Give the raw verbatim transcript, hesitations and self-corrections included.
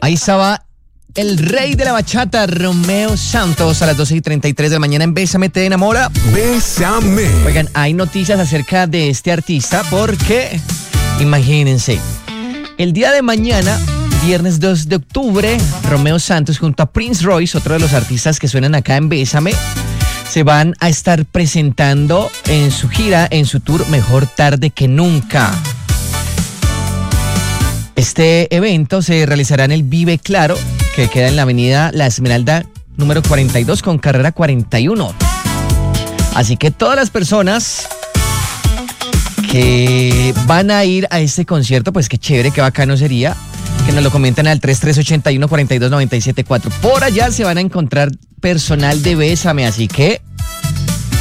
Ahí estaba el rey de la bachata, Romeo Santos, a las doce y treinta y tres de la mañana en Bésame Te Enamora. Bésame. Oigan, hay noticias acerca de este artista porque, imagínense, el día de mañana, viernes dos de octubre, Romeo Santos junto a Prince Royce, otro de los artistas que suenan acá en Bésame, se van a estar presentando en su gira, en su tour Mejor Tarde que Nunca. Este evento se realizará en el Vive Claro, que queda en la avenida La Esmeralda número cuarenta y dos con carrera cuarenta y uno. Así que todas las personas que van a ir a este concierto, pues qué chévere, qué bacano sería, que nos lo comenten al tres tres ocho uno, cuatro dos nueve siete cuatro. Por allá se van a encontrar personal de Bésame, así que